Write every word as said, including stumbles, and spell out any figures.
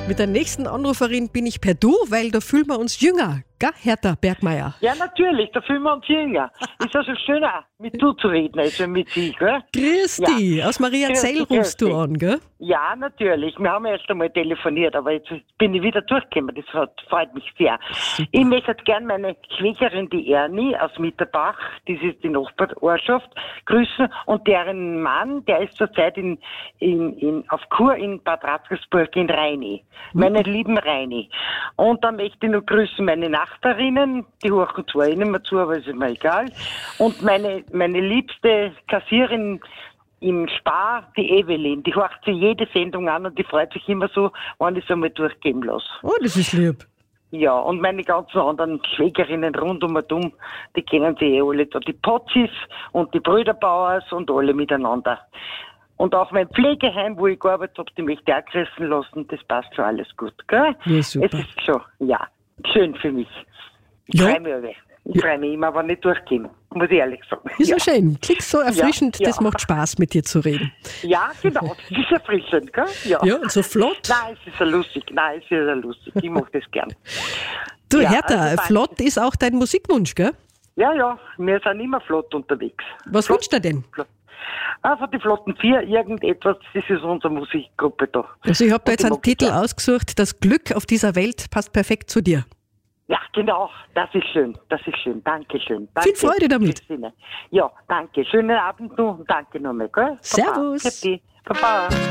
Mit der nächsten Anruferin bin ich per Du, weil da fühlen wir uns jünger. Gell, Hertha Bergmeier? Ja, natürlich, da fühlen wir uns jünger. Ist also schöner, mit du zu reden, als mit sie, gell? Grüß Ja. dich, aus Mariazell Grüß dich, rufst du grüß an, gell? Ja, natürlich. Wir haben erst einmal telefoniert, aber jetzt bin ich wieder durchgekommen. Das hat, freut mich sehr. Super. Ich möchte gerne meine Schwägerin, die Ernie aus Mitterbach, das ist die Nachbarorschaft, grüßen und deren Mann, der ist zurzeit in, in, in, auf Kur in Bad Radkersburg in Rheini. Meine lieben Rheini. Und dann möchte ich noch grüßen meine Nachbarinnen, die hören zwar eh nicht mehr zu, aber ist mir egal. Und meine, meine liebste Kassierin im Spar, die Evelyn, die hört sich jede Sendung an und die freut sich immer so, wenn ich es einmal durchgeben lasse. Oh, das ist lieb. Ja, und meine ganzen anderen Schwägerinnen rund um und um, die kennen sie eh alle da. Die Potzis und die Brüderbauers und alle miteinander. Und auch mein Pflegeheim, wo ich gearbeitet habe, die möchte ich auch grüßen lassen. Das passt schon alles gut, gell? Ja, super. Es ist schon, ja, schön für mich. Ich Ja. freue mich aber. Ich freue mich immer, aber nicht durchgehen, muss ich ehrlich sagen. Ist ja, Ja, schön. Klingt so erfrischend, Ja, das ja. macht Spaß, mit dir zu reden. ja genau, das ist erfrischend, gell? Ja. Ja, und so flott. Nein, es ist ja lustig, nein, es ist ja lustig, ich mag das gern. Du, Ja, Hertha, also danke. flott ist auch dein Musikwunsch, gell? Ja, ja, wir sind immer flott unterwegs. Was wünscht er denn? Flott. Also die Flotten vier, irgendetwas, das ist unsere Musikgruppe da. Also ich habe da Und jetzt die einen mag ich Titel gern. ausgesucht, das Glück auf dieser Welt passt perfekt zu dir. Ja, genau, das ist schön, das ist schön, danke schön. Danke, Viel Freude damit. Christine. Ja, danke, schönen Abend noch und danke nochmal, gell? Servus. Baba. Baba.